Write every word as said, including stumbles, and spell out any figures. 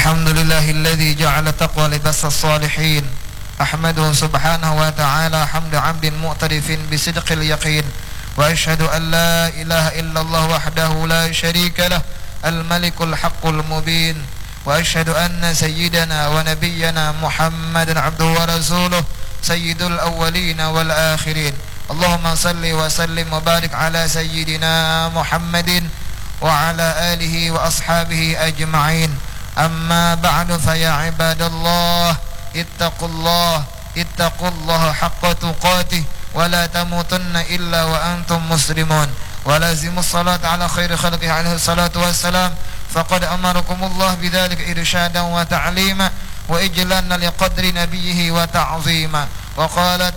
الحمد لله الذي جعل تقوى لباس الصالحين أحمده سبحانه وتعالى حمد عبد مؤترف بصدق اليقين وأشهد أن لا إله إلا الله وحده لا شريك له الملك الحق المبين وأشهد أن سيدنا ونبينا محمد عبده ورسوله سيد الأولين والآخرين اللهم صل وسلم وبارك على سيدنا محمد وعلى آله وأصحابه أجمعين أما بعد فيا عباد الله اتقوا الله اتقوا الله حق تقاته ولا تموتن إلا وأنتم مسلمون ولازموا الصلاة على خير خلقه عليه الصلاة والسلام فقد أمركم الله بذلك إرشادا وتعليما وإجلالا لقدر نبيه وتعظيما وقال